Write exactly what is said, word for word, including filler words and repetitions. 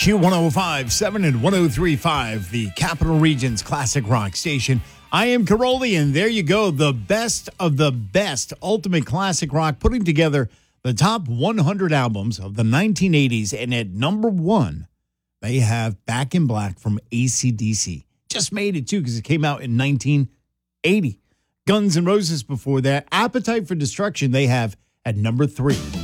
Q one oh five point seven and one oh three point five, the Capital Region's classic rock station. I am Caroli, and there you go, the best of the best ultimate classic rock, putting together the top one hundred albums of the nineteen eighties. And at number one, they have Back in Black from A C D C. Just made it, too, because it came out in nineteen eighty. Guns N' Roses before that. Appetite for Destruction they have at number three.